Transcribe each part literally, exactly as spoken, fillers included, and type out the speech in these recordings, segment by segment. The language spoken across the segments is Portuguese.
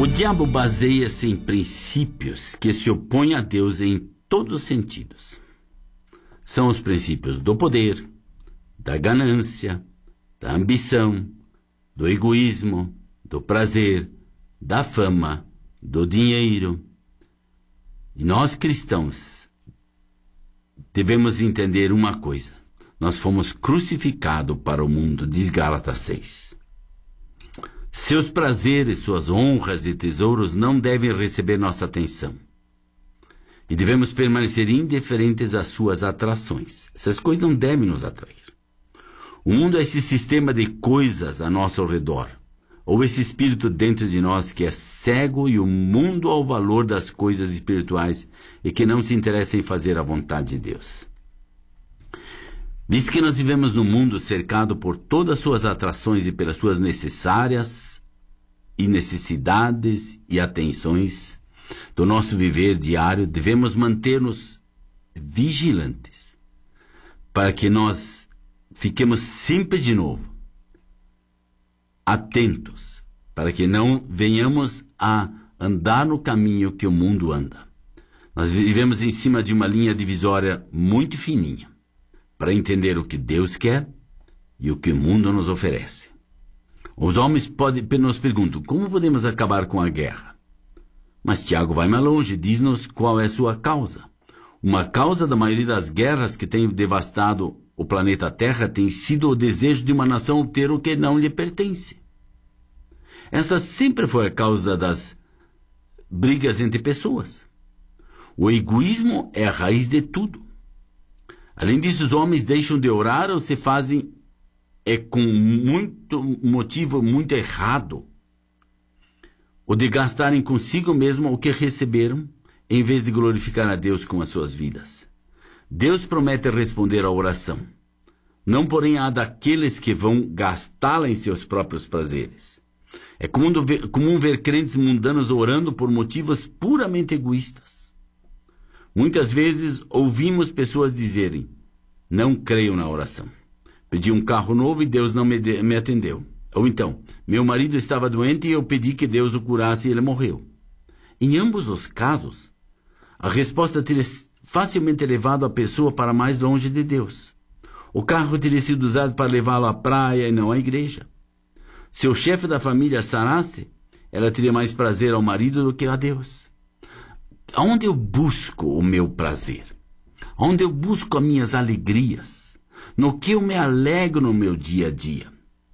O diabo baseia-se em princípios que se opõem a Deus em todos os sentidos. São os princípios do poder, da ganância, da ambição, do egoísmo, do prazer, da fama, do dinheiro. E nós cristãos devemos entender uma coisa: nós fomos crucificados para o mundo, diz Gálatas seis. Seus prazeres, suas honras e tesouros não devem receber nossa atenção. E devemos permanecer indiferentes às suas atrações. Essas coisas não devem nos atrair. O mundo é esse sistema de coisas a nosso redor, ou esse espírito dentro de nós que é cego e o mundo ao valor das coisas espirituais e que não se interessa em fazer a vontade de Deus. Visto que nós vivemos num mundo cercado por todas as suas atrações e pelas suas necessárias e necessidades e atenções do nosso viver diário, devemos manter-nos vigilantes para que nós fiquemos sempre de novo atentos, para que não venhamos a andar no caminho que o mundo anda. Nós vivemos em cima de uma linha divisória muito fininha, para entender o que Deus quer e o que o mundo nos oferece. Os homens podem, nos perguntam, como podemos acabar com a guerra? Mas Tiago vai mais longe, diz-nos qual é a sua causa. Uma causa da maioria das guerras que têm devastado o planeta Terra tem sido o desejo de uma nação obter o que não lhe pertence. Essa sempre foi a causa das brigas entre pessoas. O egoísmo é a raiz de tudo. Além disso, os homens deixam de orar ou se fazem é com muito motivo muito errado, ou de gastarem consigo mesmo o que receberam, em vez de glorificar a Deus com as suas vidas. Deus promete responder à oração, não porém a daqueles que vão gastá-la em seus próprios prazeres. É comum ver, comum ver crentes mundanos orando por motivos puramente egoístas. Muitas vezes ouvimos pessoas dizerem, não creio na oração. Pedi um carro novo e Deus não me, de, me atendeu. Ou então, meu marido estava doente e eu pedi que Deus o curasse e ele morreu. Em ambos os casos, a resposta teria facilmente levado a pessoa para mais longe de Deus. O carro teria sido usado para levá-lo à praia e não à igreja. Se o chefe da família sarasse, ela teria mais prazer ao marido do que a Deus. Aonde eu busco o meu prazer? Onde eu busco as minhas alegrias? No que eu me alegro no meu dia a dia?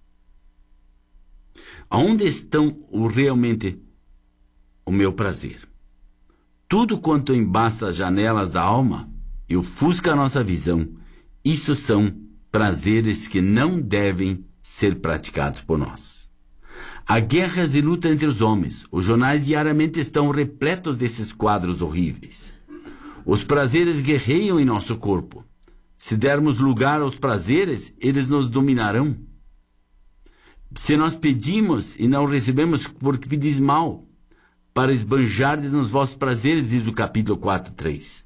Aonde estão o, realmente o meu prazer? Tudo quanto embaça as janelas da alma e ofusca a nossa visão, isso são prazeres que não devem ser praticados por nós. Há guerras e luta entre os homens. Os jornais diariamente estão repletos desses quadros horríveis. Os prazeres guerreiam em nosso corpo. Se dermos lugar aos prazeres, eles nos dominarão. Se nós pedimos e não recebemos porque pedis mal, para esbanjardes nos vossos prazeres, diz o capítulo quatro, três.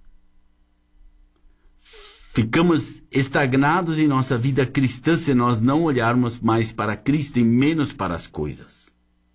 Ficamos estagnados em nossa vida cristã se nós não olharmos mais para Cristo e menos para as coisas.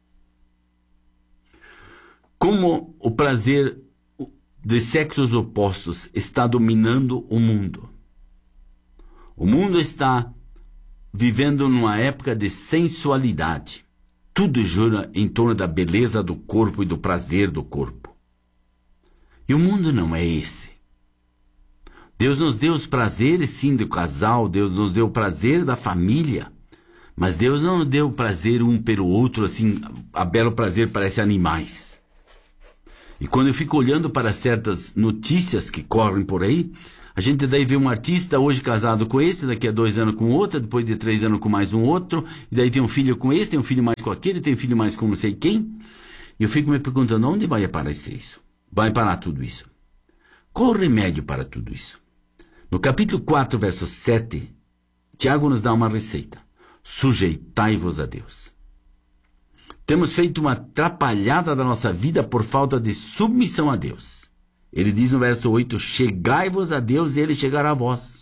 Como o prazer de sexos opostos está dominando o mundo. O mundo está vivendo numa época de sensualidade. Tudo gira em torno da beleza do corpo e do prazer do corpo. E o mundo não é esse. Deus nos deu os prazeres, sim, do casal. Deus nos deu o prazer da família. Mas Deus não nos deu o prazer um pelo outro, assim, a belo prazer parece animais. E quando eu fico olhando para certas notícias que correm por aí, a gente daí vê um artista hoje casado com esse, daqui a dois anos com outro, depois de três anos com mais um outro, e daí tem um filho com esse, tem um filho mais com aquele, tem um filho mais com não sei quem. E eu fico me perguntando, onde vai aparecer isso? Vai parar tudo isso? Qual o remédio para tudo isso? No capítulo quatro, verso sete, Tiago nos dá uma receita. Sujeitai-vos a Deus. Temos feito uma atrapalhada da nossa vida por falta de submissão a Deus. Ele diz no verso oito, chegai-vos a Deus e Ele chegará a vós.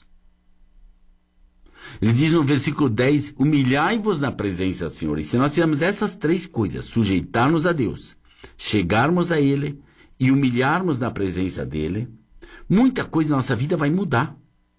Ele diz no versículo dez, humilhai-vos na presença do Senhor. E se nós fizermos essas três coisas, sujeitar-nos a Deus, chegarmos a Ele e humilharmos na presença dEle, muita coisa na nossa vida vai mudar.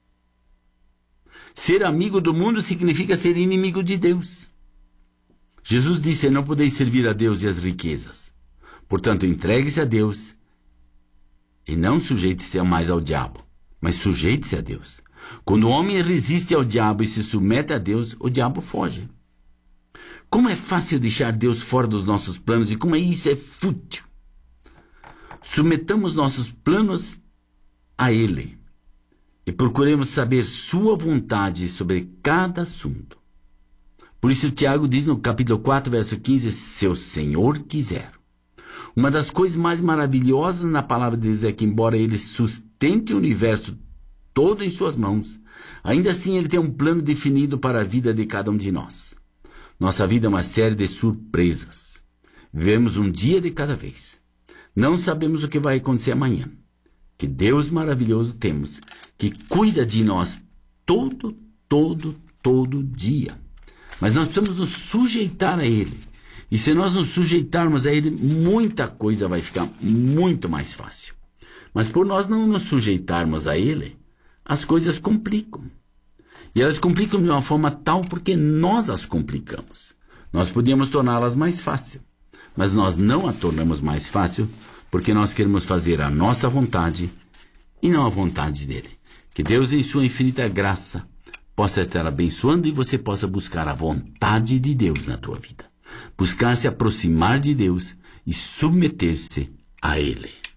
Ser amigo do mundo significa ser inimigo de Deus. Jesus disse: não podeis servir a Deus e as riquezas. Portanto, entregue-se a Deus e não sujeite-se mais ao diabo, mas sujeite-se a Deus. Quando o homem resiste ao diabo e se submete a Deus, o diabo foge. Como é fácil deixar Deus fora dos nossos planos e como é isso é fútil. Submetamos nossos planos a Ele e procuremos saber sua vontade sobre cada assunto. Por isso Tiago diz no capítulo quatro, verso quinze, se o Senhor quiser. Uma das coisas mais maravilhosas na palavra de Deus é que, embora Ele sustente o universo todo em suas mãos, ainda assim Ele tem um plano definido para a vida de cada um de nós. Nossa vida é uma série de surpresas. Vivemos um dia de cada vez. Não sabemos o que vai acontecer amanhã. Que Deus maravilhoso temos, que cuida de nós todo, todo, todo dia. Mas nós precisamos nos sujeitar a Ele. E se nós nos sujeitarmos a Ele, muita coisa vai ficar muito mais fácil. Mas por nós não nos sujeitarmos a Ele, as coisas complicam. E elas complicam de uma forma tal porque nós as complicamos. Nós podíamos torná-las mais fácil, mas nós não a tornamos mais fácil porque nós queremos fazer a nossa vontade e não a vontade dEle. Que Deus, em sua infinita graça, possa estar abençoando e você possa buscar a vontade de Deus na tua vida. Buscar se aproximar de Deus e submeter-se a Ele.